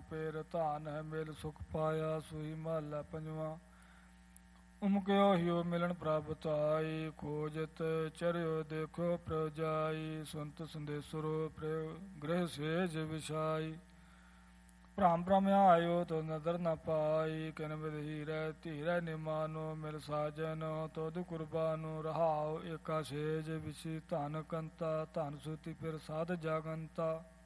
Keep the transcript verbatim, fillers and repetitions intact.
ਪੇਰ ਧਾਨ ਹੈ ਮਿਲ ਸੁਖ ਪਾਇਆ। ਸੂਈ ਮਹੱਲਾ ਪੰਜਵਾਂ। ਉਮਕਿਓ ਹਿਓ ਮਿਲਣ ਪ੍ਰਾਪਤ ਆਈ। ਖੋਜਤ ਚਰਿਓ ਦੇਖੋ ਪ੍ਰਭ ਜਾਈ। ਸੁਨਤ ਸੰਦੇਸੁਰੋ ਪ੍ਰਭ ਗ੍ਰਹਿ ਸੇਜ ਵਿਛਾਈ। ਭ੍ਰਮ ਭ੍ਰਮ ਆਇਓ ਤੋ ਨਦਰ ਨ ਪਾਈ। ਕਿਨ ਬਿਧ ਹੀਰੈ ਧੀਰੈ ਨਿਮਾਨੋ। ਮਿਲ ਸਾਜਨ ਤੁਧ ਕੁਰਬਾਨੋ। ਰਹਾਉ ਏਕਾ ਸੇਜ ਵਿਛੀ ਧਨ ਕੰਤਾ। ਧਨ ਸੂਤੀ ਫਿਰ ਸਾਧ ਜਾਗੰਤਾ।